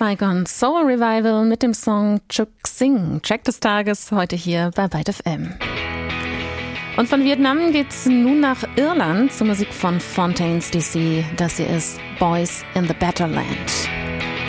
Saigon Soul Revival mit dem Song Chuk Sing. Track des Tages heute hier bei Byte FM. Und von Vietnam geht's nun nach Irland zur Musik von Fontaines DC. Das hier ist Boys in the Better Land.